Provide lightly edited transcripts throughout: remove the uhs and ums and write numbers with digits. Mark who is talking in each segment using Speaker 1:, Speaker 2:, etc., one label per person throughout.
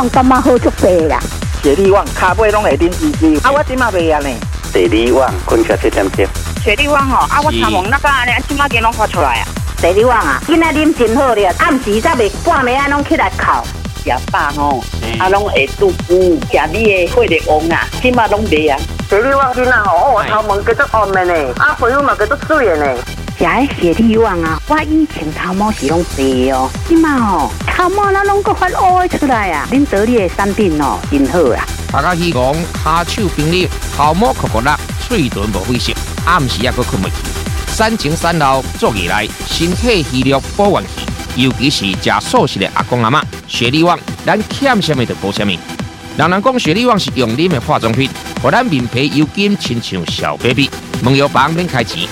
Speaker 1: 旺感觉好足白啦。
Speaker 2: 雪力旺骹尾拢会啉滋滋，我即马袂安尼。
Speaker 3: 雪力旺困起7点钟。
Speaker 4: 雪力旺我参望那个安尼，即马间拢发出来啊。
Speaker 1: 雪力旺囡仔啉真好咧，暗时才袂半暝拢起来哭。
Speaker 4: 食饱拢会肚腹，食你的血力旺啊，即马拢袂啊。
Speaker 2: 雪力旺囡仔我头毛叫做红的呢，皮肤嘛叫做水的呢。
Speaker 1: 食迄雪力旺我以前头毛是拢白哦，即马头毛咱拢搁发乌的出来啊！恁得你的产品真好啦。
Speaker 5: 大家希望下手冰利，头毛酷酷辣，嘴唇无灰色，暗时也搁困袂去。产前产后做起来，身体虚弱保元气。尤其是食素食的阿公阿嬷，雪力旺，咱欠什么就补什么。人讲雪力旺是用啉的化妆品，让咱面皮油金亲像小 baby。问药房免开钱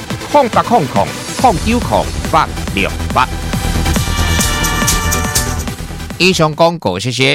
Speaker 5: ，0800090868。以上广告，谢谢。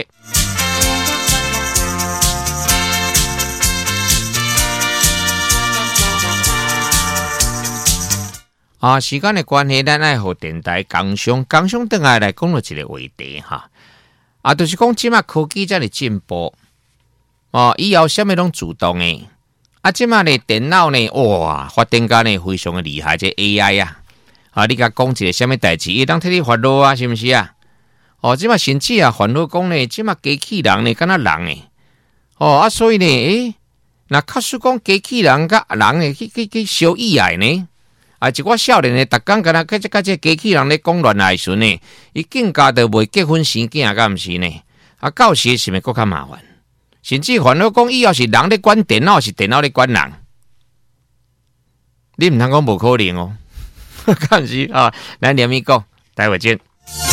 Speaker 5: 时间的关系，咱爱互电台工商等下来讲了一个话题哈。就是讲即马科技遮尔进步，以后啥物拢自动的。即马呢电脑呢，哇，发展家呢非常的厉害，这 AI 你甲讲一个啥物代志，伊当替你烦恼啊，是毋是啊？即马甚至烦恼讲呢，即马机器人呢，敢若人诶。所以呢，那假使讲机器人甲人呢去相意爱呢？一寡少年呢，逐工敢若甲这机器人咧讲恋爱时呢，伊更加都袂结婚生囝，敢毋是呢？到时是咪更较麻烦？甚至烦恼讲以后是人咧管电脑，是电脑咧管人，你毋通讲无可能哦，敢毋是啊？咱连咪讲，待会见。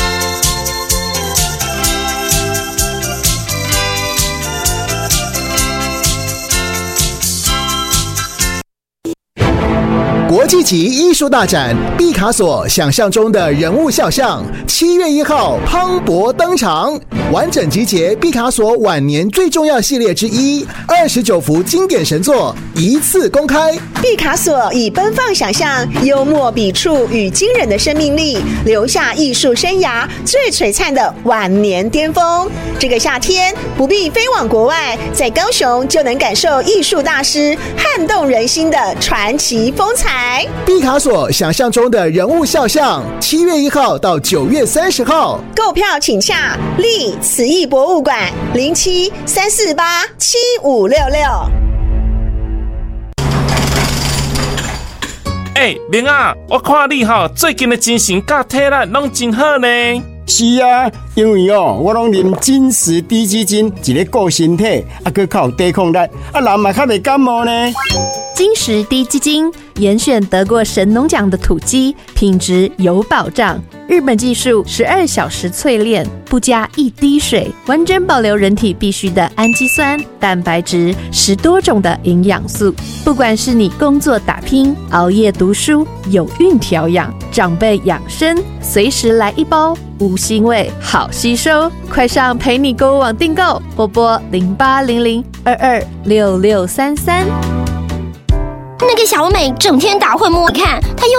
Speaker 6: 国际级艺术大展毕卡索想象中的人物肖像，7月1号磅礴登场，完整集结毕卡索晚年最重要系列之一，29幅经典神作一次公开。
Speaker 7: 毕卡索以奔放想象、幽默笔触与惊人的生命力，留下艺术生涯最璀璨的晚年巅峰。这个夏天不必飞往国外，在高雄就能感受艺术大师撼动人心的传奇风采。
Speaker 6: 毕卡索想象中的人物肖像，7月1号到9月30号，
Speaker 7: 购票请洽立慈艺博物馆0734875566。
Speaker 8: 明啊，我看你最近的精神甲体力拢真好呢。
Speaker 9: 是啊，因为我拢啉金石低基金，一个顾身体，佮靠抵抗力，人嘛较袂感冒呢。
Speaker 10: 金石低基金严选得过神农奖的土鸡，品质有保障。日本技术12小时淬炼，不加一滴水，完整保留人体必需的氨基酸、蛋白质，10多种的营养素。不管是你工作打拼、熬夜读书、有孕调养、长辈养生，随时来一包，无腥味，好吸收。快上陪你购物网订购，拨0800226633。
Speaker 11: 那个小美整天打混摸，你看她又